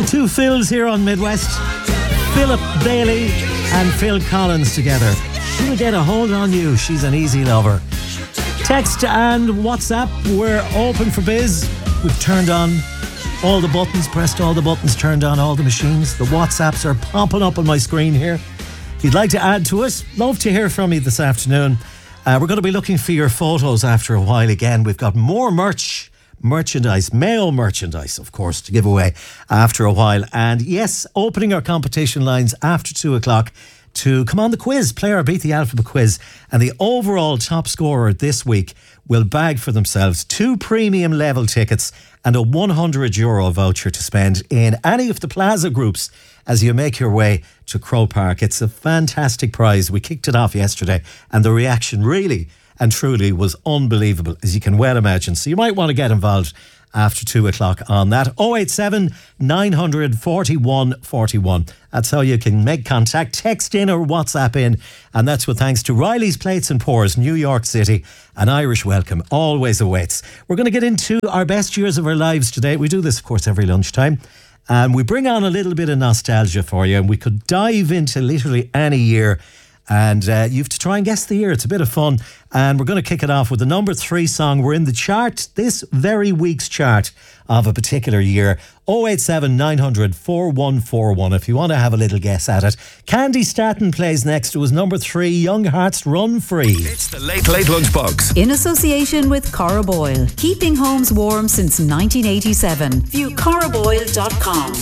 Two Phils here on Midwest. Philip Bailey and Phil Collins together. She'll get a hold on you. She's an easy lover. Text and WhatsApp, we're open for biz. We've turned on all the buttons, pressed all the buttons, turned on all the machines. The WhatsApps are popping up on my screen here. If you'd like to add to it, love to hear from you this afternoon. We're going to be looking for your photos after a while again. We've got more merchandise, Mayo merchandise, of course, to give away after a while. And yes, opening our competition lines after 2 o'clock to come on the quiz, play our Beat the Alphabet quiz. And the overall top scorer this week will bag for themselves 2 premium level tickets and a €100 voucher to spend in any of the Plaza groups as you make your way to Crow Park. It's a fantastic prize. We kicked it off yesterday and the reaction really and truly was unbelievable, as you can well imagine. So you might want to get involved after 2 o'clock on that. 087 900 41 41. That's how you can make contact. Text in or WhatsApp in. And that's with thanks to Riley's Plates and Pours, New York City. An Irish welcome always awaits. We're going to get into our best years of our lives today. We do this, of course, every lunchtime. And we bring on a little bit of nostalgia for you. And we could dive into literally any year. And you have to try and guess the year. It's a bit of fun. And we're going to kick it off with the number 3 song. We're in the chart, this very week's chart of a particular year. 087 900 4141 if you want to have a little guess at it. Candy Staton plays next. It was number 3, Young Hearts Run Free. It's the Late Late Lunchbox. In association with Cora Boyle. Keeping homes warm since 1987. View coraboyle.com.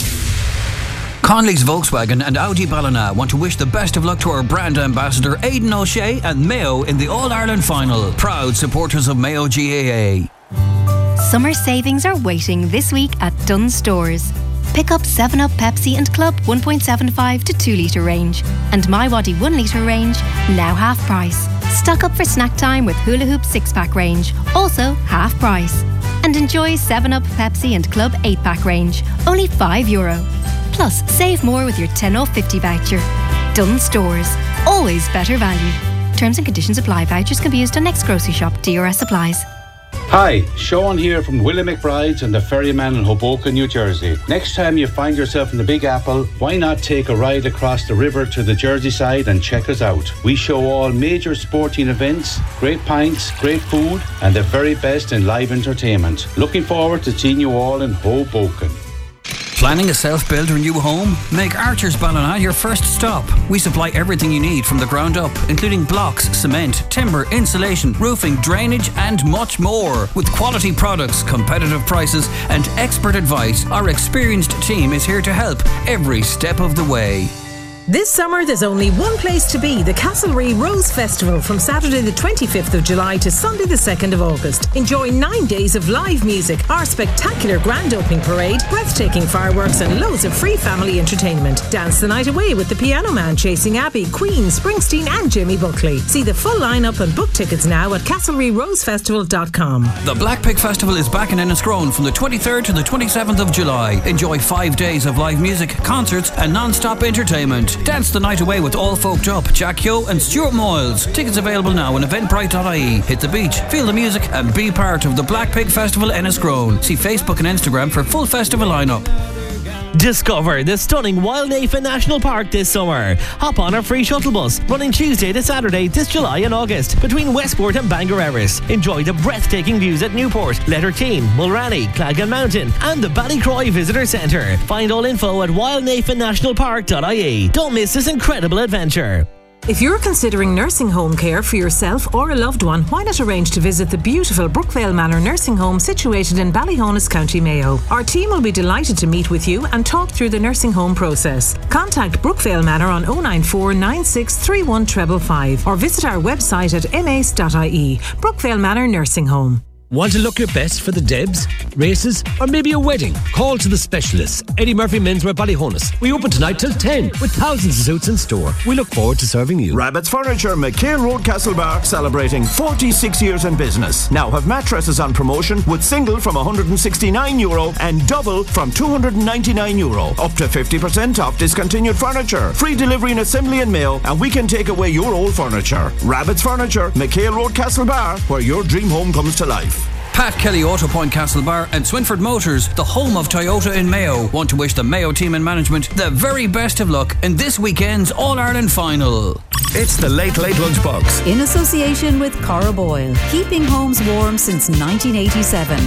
Conley's Volkswagen and Audi Ballina want to wish the best of luck to our brand ambassador Aidan O'Shea and Mayo in the All-Ireland final. Proud supporters of Mayo GAA. Summer savings are waiting this week at Dunnes Stores. Pick up 7up Pepsi and Club 1.75 to 2 litre range and MyWadi 1 litre range, now half price. Stock up for snack time with Hula Hoop 6-pack range, also half price. And enjoy 7up Pepsi and Club 8-pack range, only €5. Plus, save more with your 10 off 50 voucher. Dunnes Stores, always better value. Terms and conditions apply. Vouchers can be used on next grocery shop. DRS supplies. Hi, Sean here from Willie McBride's and the Ferryman in Hoboken, New Jersey. Next time you find yourself in the Big Apple, why not take a ride across the river to the Jersey side and check us out? We show all major sporting events, great pints, great food, and the very best in live entertainment. Looking forward to seeing you all in Hoboken. Planning a self-build or new home? Make Archer's Ballina your first stop. We supply everything you need from the ground up, including blocks, cement, timber, insulation, roofing, drainage and much more. With quality products, competitive prices and expert advice, our experienced team is here to help every step of the way. This summer there's only one place to be, the Castlereagh Rose Festival from Saturday the 25th of July to Sunday the 2nd of August. Enjoy 9 days of live music, our spectacular grand opening parade, breathtaking fireworks and loads of free family entertainment. Dance the night away with the Piano Man, Chasing Abbey, Queen, Springsteen and Jimmy Buckley. See the full lineup and book tickets now at castlereaghrosefestival.com. The Black Pig Festival is back in Enniscrone from the 23rd to the 27th of July. Enjoy 5 days of live music, concerts and non-stop entertainment. Dance the night away with All Folked Up, Jack Keogh and Stuart Moyles. Tickets available now on eventbrite.ie. Hit the beach, feel the music and be part of the Black Pig Festival Enniscrone. See Facebook and Instagram for full festival lineup. Discover the stunning Wildnafen National Park this summer. Hop on our free shuttle bus running Tuesday to Saturday this July and August between Westport and Bangor Erris. Enjoy the breathtaking views at Newport, Letterkeene, Mulranny, Cladgan Mountain and the Ballycroy Visitor Centre. Find all info at wildnafennationalpark.ie. Don't miss this incredible adventure. If you're considering nursing home care for yourself or a loved one, why not arrange to visit the beautiful Brookvale Manor Nursing Home situated in Ballyhonus, County Mayo. Our team will be delighted to meet with you and talk through the nursing home process. Contact Brookvale Manor on 094 9631 555 or visit our website at mace.ie. Brookvale Manor Nursing Home. Want to look your best for the Debs, races, or maybe a wedding? Call to the specialists. Eddie Murphy Menswear Ballyhonus. We open tonight till 10 with thousands of suits in store. We look forward to serving you. Rabbit's Furniture, McHale Road, Castlebar, celebrating 46 years in business. Now have mattresses on promotion with single from €169 and double from €299. Up to 50% off discontinued furniture. Free delivery and assembly in mail, and we can take away your old furniture. Rabbit's Furniture, McHale Road, Castlebar, where your dream home comes to life. Pat Kelly Auto Point Castlebar and Swinford Motors, the home of Toyota in Mayo, want to wish the Mayo team and management the very best of luck in this weekend's All-Ireland final. It's the Late Lunchbox. In association with Cara Boyle, keeping homes warm since 1987.